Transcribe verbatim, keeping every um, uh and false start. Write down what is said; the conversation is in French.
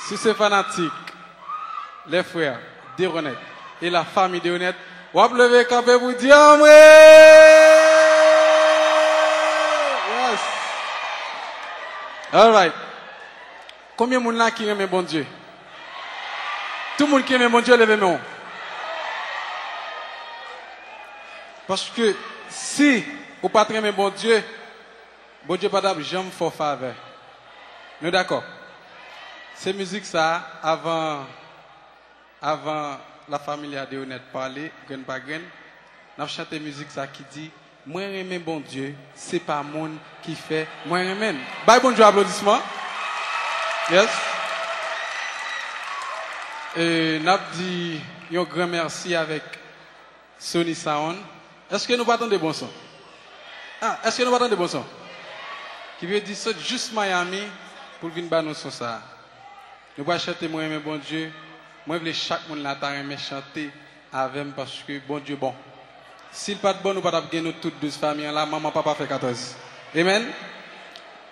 Si c'est fanatique, les frères d'Honnête et la famille d'Honnête, on va lever campé pour dire Amré! Yes! All right. Combien de monde là qui aime bon Dieu? Tout le monde qui aime bon Dieu, levez main. Parce que si vous pas aimer bon Dieu, bon Dieu pas jamais fort faveur. Nous d'accord? C'est musique ça avant avant la famille de Honnête parler, grain par grain, n'a chanté musique ça qui dit moi aimer bon Dieu, c'est pas monde qui fait moi aimer. Bye bon Dieu applaudissements. Yes. Et n'a dit un grand merci avec Sony Sound. Est-ce que nous pas de bon son? Ah, est-ce que nous pas de bon son? Qui veut dire ça juste Miami pour venir ba nous son ça. Nous pas chanter moi aimer bon Dieu. Moi je veux chaque monde là ta aimer chanter avec parce que bon Dieu bon. S'il pas de bon nous pas gagner nous toutes douze familles là, maman papa fait quatorze. Amen.